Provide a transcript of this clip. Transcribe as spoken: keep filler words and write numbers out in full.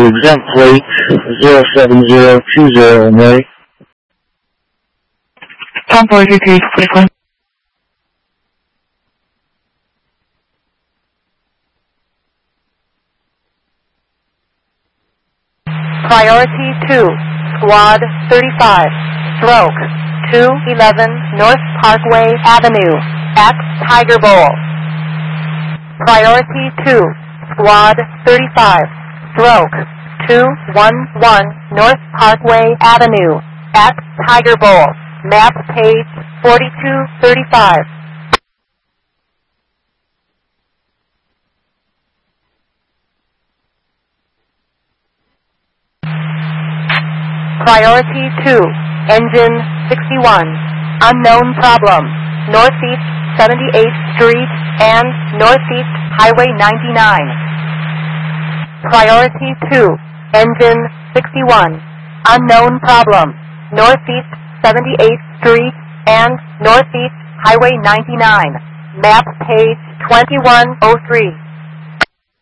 exempt plate zero seven zero two zero, Mary. Tempo decrease frequency. Priority two, Squad thirty-five, stroke two eleven North Parkway Avenue, at Tiger Bowl. Priority two, Squad thirty-five, stroke two eleven North Parkway Avenue, at Tiger Bowl. Map page forty-two thirty-five. Priority two, engine sixty-one, unknown problem, Northeast seventy-eighth Street and Northeast Highway ninety-nine. Priority two, engine sixty-one, unknown problem, Northeast seventy-eighth Street and Northeast Highway ninety-nine. Map page twenty-one oh three.